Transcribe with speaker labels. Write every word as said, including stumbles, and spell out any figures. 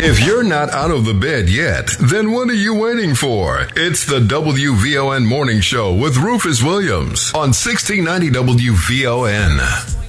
Speaker 1: If you're not out of the bed yet, then what are you waiting for? It's the W V O N Morning Show with Rufus Williams on sixteen ninety W V O N.